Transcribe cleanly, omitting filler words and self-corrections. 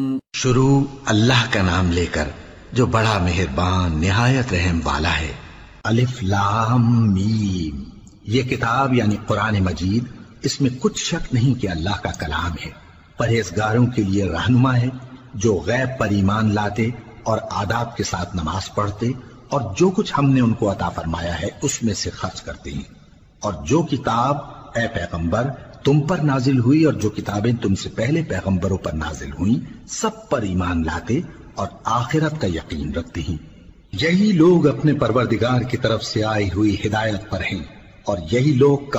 शुरू अल्लाह का नाम लेकर जो बड़ा मेहरबान निहायत रहम वाला है। अलिफ लाम मीम। ये किताब यानी कुरान मजीद, इसमें कुछ शक नहीं कि अल्लाह का कलाम है। परहेजगारों के लिए रहनुमा है जो गैब पर ईमान लाते और आदाब के साथ नमाज पढ़ते और जो कुछ हमने उनको अता फरमाया है उसमें से खर्च करते हैं। और जो किताब ए पैगंबर तुम पर नाजिल हुई और जो किताबें तुमसे पहले पैगंबरों पर नाजिल हुई सब पर ईमान लाते और आखिरत का यकीन रखते हैं। यही लोग अपने परवरदिगार की तरफ से आई हुई हिदायत पर हैं और यही लोग